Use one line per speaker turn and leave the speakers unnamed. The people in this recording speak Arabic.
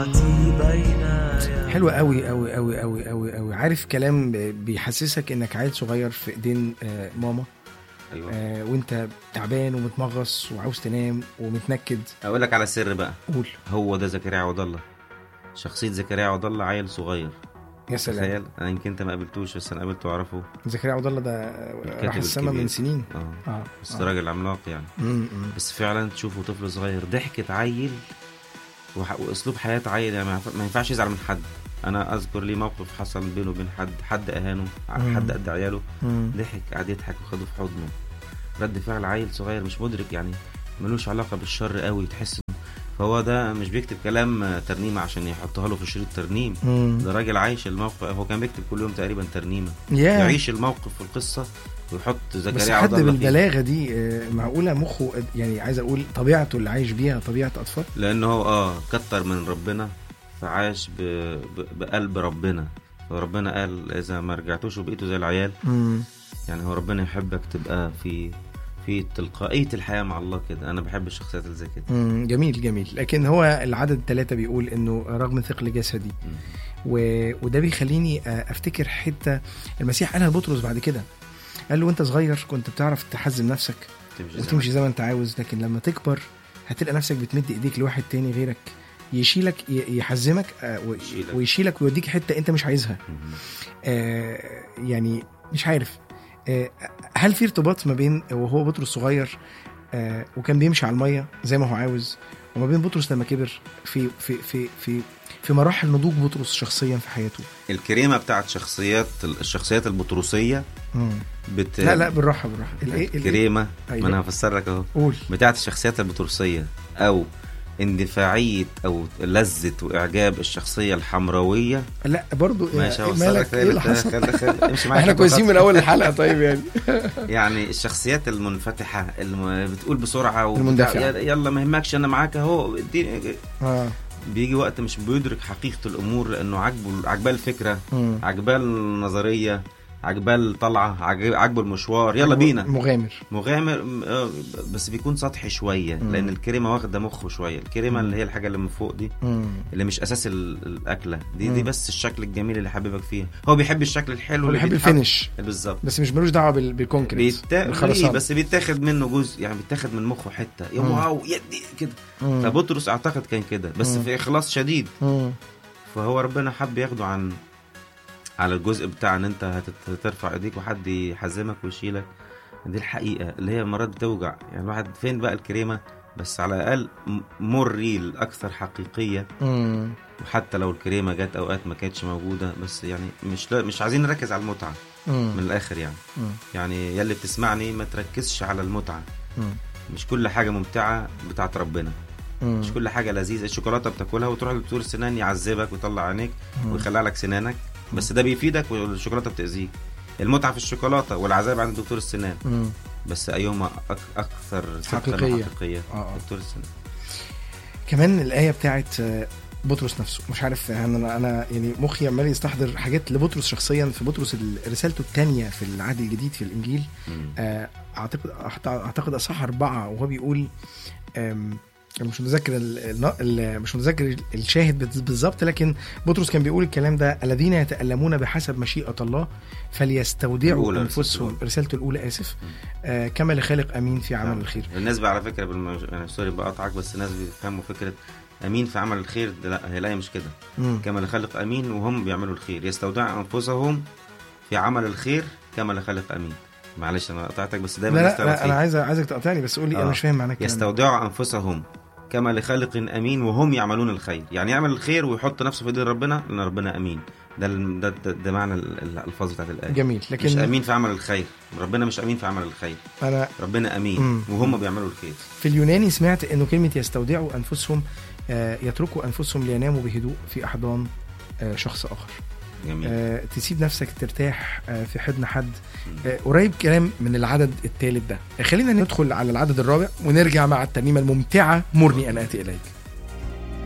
حلوة قوي قوي قوي قوي قوي قوي. عارف كلام بيحسسك انك عيل صغير في ايدين ماما.
أيوة.
وانت تعبان ومتمغص وعاوز تنام ومتنكد.
اقول لك على سر بقى.
قول.
هو ده زكريا عوض الله، شخصية زكريا عوض الله، عيل صغير.
يا سلام.
تخيل، انا يمكن انت ما قابلتوش بس انا قابلته واعرفه.
زكريا عوض الله ده راح السما من سنين.
بس راجل عملاق يعني. بس فعلا تشوفه طفل صغير، ضحكة عيل واسلوب حياة عيل يعني ما ينفعش يزعل من حد. انا اذكر لي موقف حصل بينه وبين حد اهانه، حد قد عياله، ضحك قعد يضحك وخده في حضنه. رد فعل عيل صغير مش مدرك يعني، ملوش علاقة بالشر قوي، تحس. فهو ده مش بيكتب كلام ترنيمة عشان يحطها له في شريط ترنيم. ده راجل عايش الموقف. هو كان بيكتب كل يوم تقريبا ترنيمة، يعيش الموقف في القصة ويحط زكريا عوض الله.
بس حد بالبلاغة دي معقولة مخه يعني، عايز اقول طبيعته اللي عايش بيها طبيعة اطفال،
لانه هو كتر من ربنا فعاش بقلب ربنا. فربنا قال اذا ما رجعتوش وبقيتوا زي العيال يعني هو ربنا يحبك تبقى في تلقائية الحياة مع الله كده. أنا بحب الشخصيات اللي زي كده.
جميل جميل. لكن هو العدد 3 بيقول إنه رغم ثقل جسدي وده بيخليني أفتكر حتة المسيح قالها لبطرس بعد كده. قال له وانت صغير كنت بتعرف تحزم نفسك وتمشي زي ما انت عاوز، لكن لما تكبر هتلقى نفسك بتمد ايديك لواحد تاني غيرك يشيلك، يحزمك ويشيلك ويوديك حتة انت مش عايزها. يعني مش عارف هل في ارتباط ما بين وهو بطرس صغير وكان بيمشي على المية زي ما هو عاوز، وما بين بطرس لما كبر في في في في في مراحل نضوج بطرس شخصيا في حياته؟
الكريمة بتاعت الشخصيات البطرسية
لا بالراحة
الكريمة. ما انا هفسر لك اهو. بتاعت الشخصيات البطرسية او اندفاعية او لذة واعجاب الشخصية الحمراوية.
لا برضو
مالك ايه اللي حصل؟
احنا كويسين من اول الحلقة. طيب يعني
يعني الشخصيات المنفتحة اللي بتقول بسرعة
يلا
ما يهمكش انا معاك اهو. بيجي وقت مش بيدرك حقيقة الامور لانه عجبه الفكرة، عجبه النظرية، عجبه الطلعة، عجبه المشوار، يلا بينا. مغامر بس بيكون سطحي شوية لأن الكريمة واخدة مخه شوية. الكريمة اللي هي الحاجة اللي من فوق دي اللي مش أساس الأكلة دي بس الشكل الجميل اللي حبيبك فيها. هو بيحب الشكل الحلو،
بيحب الفينش
بالظبط،
بس مش ملوش دعوة بالكونكريت
بس بيتاخد منه جزء يعني، بيتاخد من مخه حتة واو يدي كده. فبطرس أعتقد كان كده بس في إخلاص شديد. فهو ربنا حب ياخده على الجزء بتاع ان انت هترفع ايديك وحد يحزمك ويشيلك. دي الحقيقة اللي هي مرات بتوجع يعني. الواحد فين بقى الكريمة؟ بس على الاقل مريل اكثر حقيقية. وحتى لو الكريمة جت اوقات ما كانتش موجودة، بس يعني مش عايزين نركز على المتعة من الاخر يعني. يعني يلي بتسمعني ما تركزش على المتعة. مش كل حاجة ممتعة بتاعت ربنا. مش كل حاجة لذيذة. الشوكولاتة بتاكلها وتروح لدكتور السنان يعذبك ويطلع عينيك ويخلع لك سنانك، بس ده بيفيدك والشوكولاتة بتأذيك. المتعة في الشوكولاتة والعذاب عند دكتور السنان. بس أيهما أكثر حقيقية؟ دكتور السنان.
كمان الآية بتاعت بطرس نفسه، مش عارف أنا يعني مخي عمال يستحضر حاجات لبطرس شخصيا. في بطرس رسالته الثانية في العهد الجديد في الإنجيل، أعتقد أصح 4، وهو بيقول مش متذكر الشاهد بالضبط، لكن بطرس كان بيقول الكلام ده: الذين يتألمون بحسب مشيئة الله فليستودعوا أنفسهم. رسالته الأولى كما لخالق أمين في عمل الخير.
الناس على فكرة يعني سوري بقطعك، بس الناس بيفهموا فكرة أمين في عمل الخير. لا هي لا مش كده. كما لخالق أمين وهم بيعملوا الخير، يستودع أنفسهم في عمل الخير كما لخالق أمين. معلش أنا قطعتك بس دايما
لا أنا عايزك تقطعني بس قولي. أنا مش فاهم معنى كده.
يستودع أنفسهم كما لخالق أمين وهم يعملون الخير، يعني يعمل الخير ويحط نفسه في يد ربنا لأن ربنا أمين. ده معنى الألفاظ بتاعت الآية.
جميل. لكن
مش أمين في عمل الخير. ربنا مش أمين في عمل الخير. ربنا أمين وهم بيعملوا الخير.
في اليوناني سمعت إنه كلمة يستودعوا أنفسهم يتركوا أنفسهم ليناموا بهدوء في أحضان شخص آخر.
جميل.
تسيب نفسك ترتاح في حضن حد. قريب كلام من العدد الثالث ده. خلينا ندخل على العدد الرابع ونرجع مع الترنيمة الممتعة مرني أن آتي إليك.